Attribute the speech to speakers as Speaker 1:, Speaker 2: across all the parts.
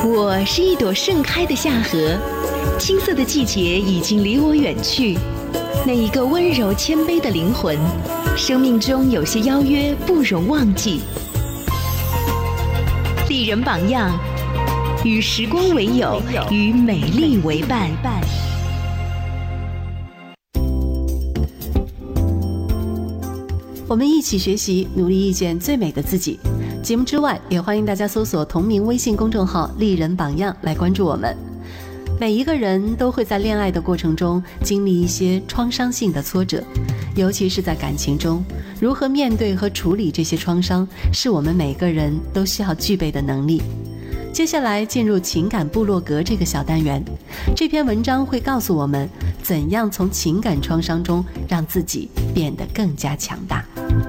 Speaker 1: 我是一朵盛开的夏荷，青涩的季节已经离我远去。那一个温柔谦卑的灵魂，生命中有些邀约不容忘记。丽人榜样，与时光为友，与美丽为伴。
Speaker 2: 我们一起学习，努力遇见最美的自己。节目之外，也欢迎大家搜索同名微信公众号丽人榜样来关注我们。每一个人都会在恋爱的过程中经历一些创伤性的挫折，尤其是在感情中，如何面对和处理这些创伤，是我们每个人都需要具备的能力。接下来进入情感部落格这个小单元，这篇文章会告诉我们怎样从情感创伤中让自己变得更加强大。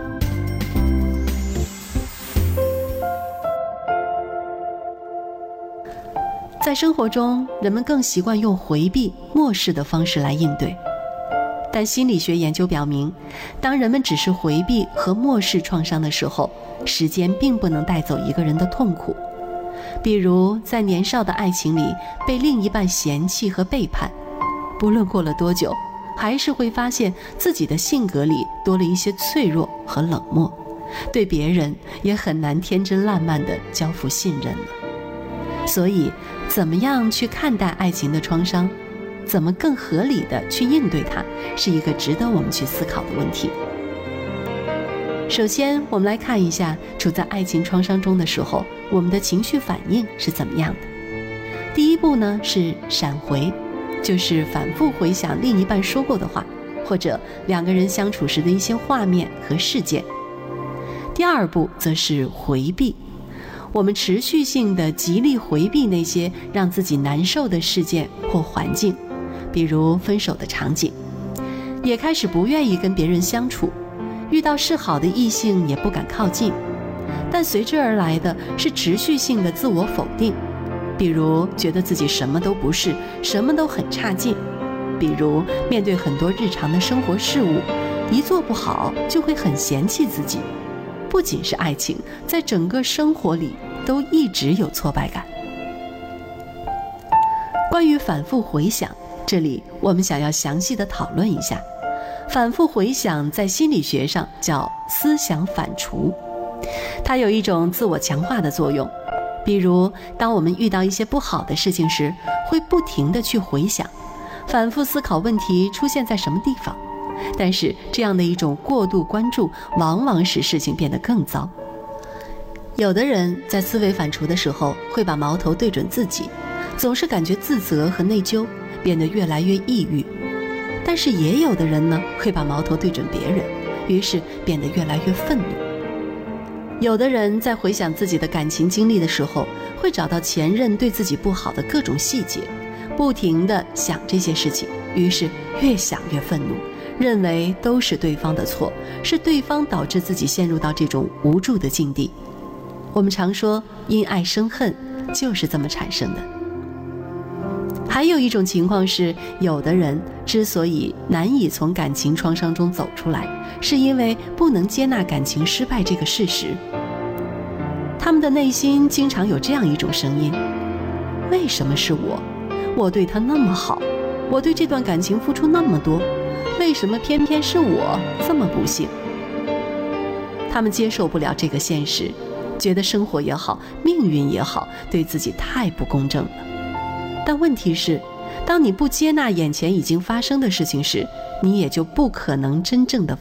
Speaker 2: 在生活中，人们更习惯用回避、漠视的方式来应对。但心理学研究表明，当人们只是回避和漠视创伤的时候，时间并不能带走一个人的痛苦。比如，在年少的爱情里被另一半嫌弃和背叛，不论过了多久，还是会发现自己的性格里多了一些脆弱和冷漠，对别人也很难天真烂漫地交付信任了。所以，怎么样去看待爱情的创伤，怎么更合理的去应对它，是一个值得我们去思考的问题。首先，我们来看一下处在爱情创伤中的时候，我们的情绪反应是怎么样的。第一步呢，是闪回，就是反复回想另一半说过的话，或者两个人相处时的一些画面和事件。第二步则是回避，我们持续性的极力回避那些让自己难受的事件或环境，比如分手的场景，也开始不愿意跟别人相处，遇到示好的异性也不敢靠近，但随之而来的是持续性的自我否定，比如觉得自己什么都不是，什么都很差劲，比如面对很多日常的生活事物，一做不好就会很嫌弃自己。不仅是爱情，在整个生活里都一直有挫败感。关于反复回想，这里我们想要详细的讨论一下。反复回想在心理学上叫思想反刍，它有一种自我强化的作用。比如，当我们遇到一些不好的事情时，会不停地去回想，反复思考问题出现在什么地方。但是这样的一种过度关注，往往使事情变得更糟。有的人在思维反刍的时候，会把矛头对准自己，总是感觉自责和内疚，变得越来越抑郁。但是也有的人呢，会把矛头对准别人，于是变得越来越愤怒。有的人在回想自己的感情经历的时候，会找到前任对自己不好的各种细节，不停地想这些事情，于是越想越愤怒，认为都是对方的错，是对方导致自己陷入到这种无助的境地。我们常说因爱生恨，就是这么产生的。还有一种情况是，有的人之所以难以从感情创伤中走出来，是因为不能接纳感情失败这个事实。他们的内心经常有这样一种声音：为什么是我？我对他那么好，我对这段感情付出那么多，为什么偏偏是我这么不幸？他们接受不了这个现实，觉得生活也好，命运也好，对自己太不公正了。但问题是，当你不接纳眼前已经发生的事情时，你也就不可能真正的